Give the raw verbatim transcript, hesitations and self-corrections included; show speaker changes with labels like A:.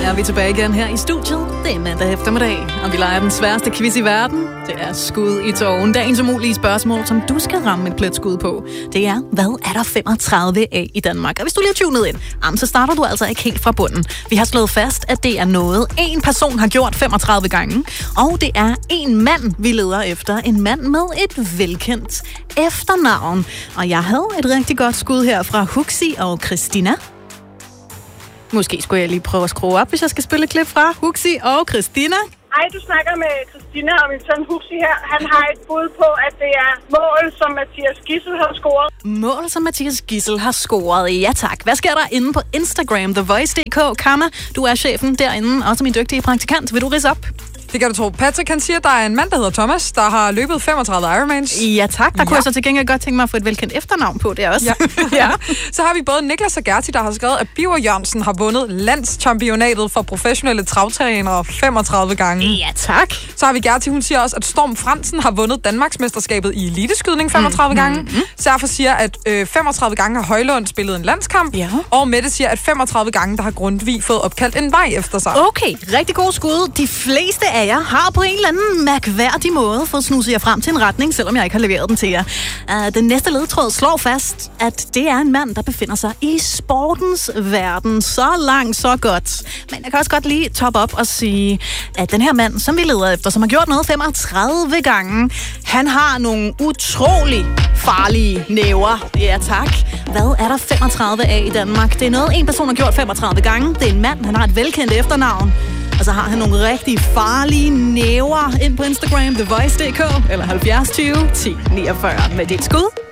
A: er vi tilbage igen her i studiet. Det er mandag eftermiddag, og vi leger den sværeste quiz i verden. Det er skud i tågen. Dagens umulige spørgsmål, som du skal ramme et pletskud på. Det er, hvad er der femogtredive af i Danmark? Og hvis du lige har tunet ind, jamen, så starter du altså ikke helt fra bunden. Vi har slået fast, at det er noget, en person har gjort femogtredive gange. Og det er en mand, vi leder efter. En mand med et velkendt efternavn. Og jeg havde et rigtig godt skud her fra Huxi og Christina. Måske skulle jeg lige prøve at skrue op, hvis jeg skal spille et klip fra Huxi og Christina.
B: Hej, du snakker med Christina og min søn Huxi her. Han har et bud på, at det er mål, som Mathias Gissel har scoret.
A: Mål, som Mathias Gissel har scoret. Ja tak. Hvad sker der inde på Instagram? The Voice punktum d k. Karma, du er chefen derinde, også min dygtige praktikant. Vil du ridse op?
C: Det kan du tro. Patrick, han siger, at der er en mand, der hedder Thomas, der har løbet femogtredive Ironmans.
A: Ja tak, der
C: ja.
A: kunne jeg så til gengæld godt tænke mig at få et velkendt efternavn på det også.
C: Ja. ja. Så har vi både Niklas og Gerti, der har skrevet, at Biver Jørgensen har vundet landschampionatet for professionelle travtrænere femogtredive gange.
A: Ja tak.
C: Så har vi Gerti, hun siger også, at Storm Fransen har vundet Danmarksmesterskabet i eliteskydning femogtredive mm. gange. Mm. Særfor siger, at øh, femogtredive gange har Højlund spillet en landskamp. Ja. Og Mette siger, at femogtredive gange, der har Grundtvig fået opkaldt en vej efter sig.
A: Okay, rigtig god skud. De fleste af jer har på en eller anden mærkværdig måde fået snuset jer frem til en retning, selvom jeg ikke har leveret den til jer. Uh, den næste ledtråd slår fast, at det er en mand, der befinder sig i sportens verden. Så langt, så godt. Men jeg kan også godt lige toppe op og sige, at den her mand, som vi leder efter, som har gjort noget femogtredive gange, han har nogle utrolig farlige næver. Ja tak. Hvad er der femogtredive af i Danmark? Det er noget, en person har gjort femogtredive gange. Det er en mand, han har et velkendt efternavn. Og så har han nogle rigtig farlige næver ind på Instagram, The Voice punktum d k eller halvfjerds tyve ti niogfyrre med dit skud.